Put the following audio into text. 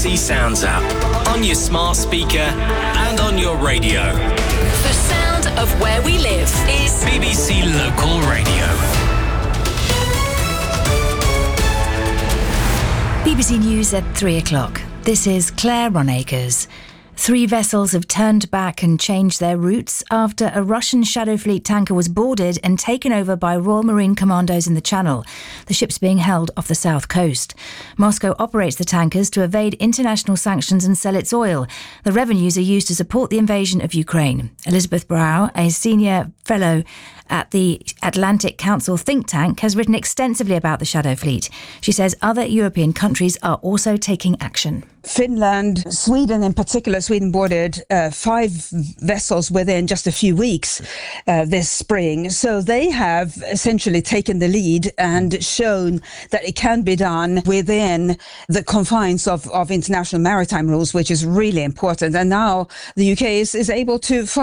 BBC Sounds app, on your smart speaker and on your radio. The sound of where we live is BBC Local Radio. BBC News at 3 o'clock. This is Claire Ronacres. 3 vessels have turned back and changed their routes after a Russian Shadow Fleet tanker was boarded and taken over by Royal Marine Commandos in the Channel. The ship's being held off the south coast. Moscow operates the tankers to evade international sanctions and sell its oil. The revenues are used to support the invasion of Ukraine. Elizabeth Brow, a senior fellow at the Atlantic Council think tank, has written extensively about the Shadow Fleet. She says other European countries are also taking action. Finland, Sweden in particular, Sweden boarded 5 vessels within just a few weeks this spring. So they have essentially taken the lead and shown that it can be done within the confines of international maritime rules, which is really important. And now the UK is able to